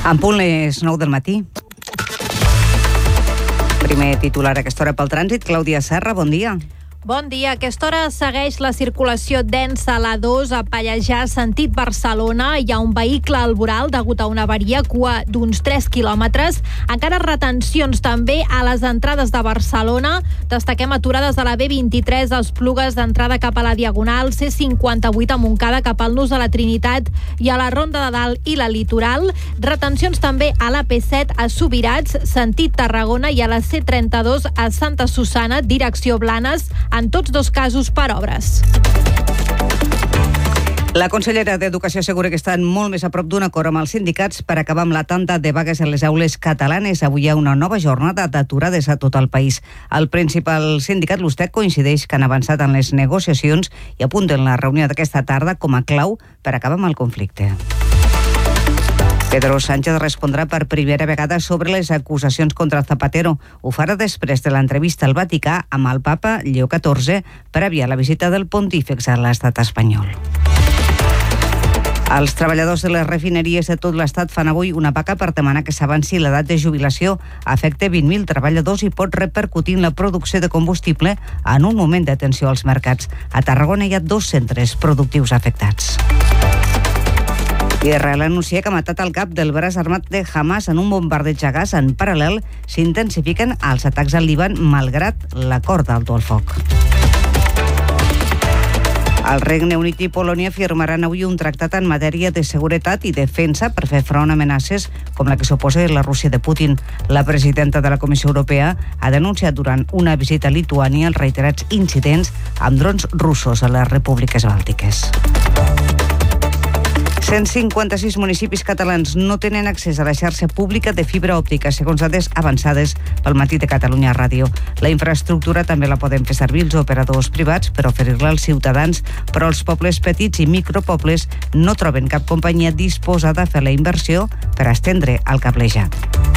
En punt les 9 del matí. Primer titular a aquesta hora pel trànsit. Clàudia Serra, bon dia. Bon dia. A aquesta hora segueix la circulació densa a l'A2 a Pallejà, sentit Barcelona. Hi ha un vehicle al voral degut a una avaria, cua d'uns 3 quilòmetres. Encara retencions també a les entrades de Barcelona. Destaquem aturades a la B23, als Plugues d'entrada cap a la Diagonal, C58 a Montcada cap al Nus de la Trinitat i a la Ronda de Dalt i la Litoral. Retencions també a la P7 a Subirats, sentit Tarragona, i a la C32 a Santa Susanna, direcció Blanes, en tots dos casos per obres. La consellera d'Educació assegura que estan molt més a prop d'un acord amb els sindicats per acabar amb la tanda de vagues en les aules catalanes. Avui hi ha una nova jornada d'aturades a tot el país. El principal sindicat, l'USTEC, coincideix que han avançat en les negociacions i apunten la reunió d'aquesta tarda com a clau per acabar amb el conflicte. Pedro Sánchez respondrà per primera vegada sobre les acusacions contra Zapatero. Ho farà després de l'entrevista al Vaticà amb el papa Lleó XIV prèvia a la visita del pontífex a l'estat espanyol. Els treballadors de les refineries de tot l'estat fan avui una vaga per demanar que s'avanci l'edat de jubilació. Afecta 20.000 treballadors i pot repercutir en la producció de combustible en un moment de tensió als mercats. A Tarragona hi ha 2 centres productius afectats. Israel anuncia que ha matat el cap del braç armat de Hamas en un bombardeig a Gaza. En paral·lel, s'intensifiquen els atacs al Líban malgrat l'acord d'alto al foc. El Regne Unit i Polònia firmaran avui un tractat en matèria de seguretat i defensa per fer front a amenaces com la que suposa la Rússia de Putin. La presidenta de la Comissió Europea ha denunciat durant una visita a Lituània els reiterats incidents amb drons russos a les repúbliques bàltiques. 156 municipis catalans no tenen accés a la xarxa pública de fibra òptica, segons dades avançades pel Matí de Catalunya Ràdio. La infraestructura també la poden fer servir els operadors privats per oferir-la als ciutadans, però els pobles petits i micropobles no troben cap companyia disposada a fer la inversió per estendre el cablejat.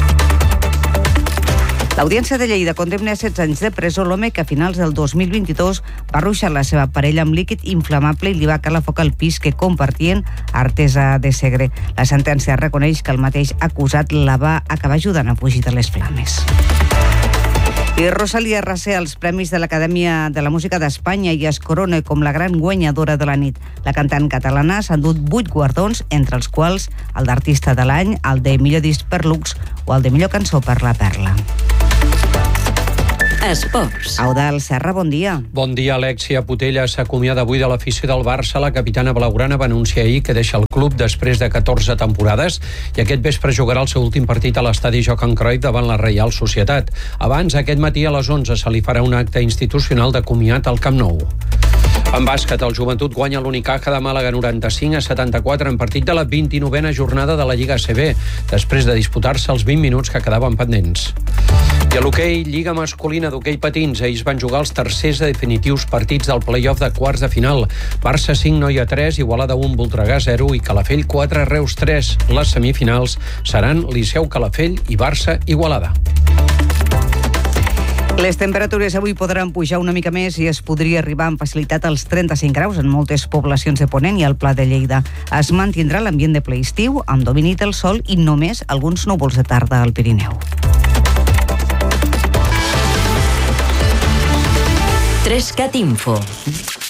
L'Audiència de Lleida condemna a 16 anys de presó l'home que a finals del 2022 va ruixar la seva parella amb líquid inflamable i li va calar foc al pis que compartien a Artesa de Segre. La sentència reconeix que el mateix acusat la va acabar ajudant a fugir de les flames. I Rosalía Arrasé als Premis de l'Acadèmia de la Música d'Espanya i es corona com la gran guanyadora de la nit. La cantant catalana s'ha endut 8 guardons, entre els quals el d'Artista de l'Any, el de Millor Disc per Lux o el de Millor Cançó per La Perla. Esports. Eudald Serra, bon dia. Bon dia. Alexia Putellas s'acomiada avui de l'afició del Barça. La capitana blaugrana va anunciar ahir que deixa el club després de 14 temporades i aquest vespre jugarà el seu últim partit a l'estadi Johan Cruyff davant la Reial Societat. Abans, aquest matí a les 11 se li farà un acte institucional de comiat al Camp Nou. En bàsquet, el Joventut guanya l'Unicaja de Màlaga 95-74 en partit de la 29a jornada de la Lliga ACB, després de disputar-se els 20 minuts que quedaven pendents. I a l'hoquei, Lliga masculina d'hoquei patins, ells van jugar els tercers de definitius partits del play-off de quarts de final. Barça 5, Noia 3, Igualada 1, Voltregà 0 i Calafell 4, Reus 3. Les semifinals seran Liceu Calafell i Barça Igualada. Les temperatures avui podran pujar una mica més i es podria arribar amb facilitat als 35 graus en moltes poblacions de Ponent i al Pla de Lleida. Es mantindrà l'ambient de ple estiu amb domini del sol i només alguns núvols de tarda al Pirineu. 3CAT Info.